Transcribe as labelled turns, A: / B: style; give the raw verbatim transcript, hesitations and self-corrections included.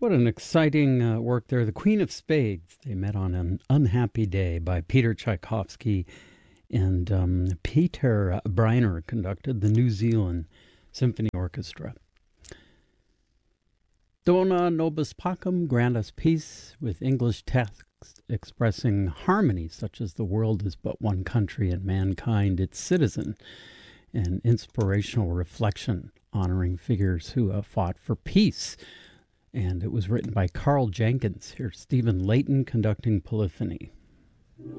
A: What an exciting uh, work there. The Queen of Spades. They met on an unhappy day by Peter Tchaikovsky, and um, Peter Briner conducted the New Zealand Symphony Orchestra. Dona nobis pacem, grant us peace, with English text expressing harmony, such as the world is but one country and mankind its citizen, an inspirational reflection honoring figures who have fought for peace. And it was written by Carl Jenkins. Here's Stephen Layton conducting Polyphony.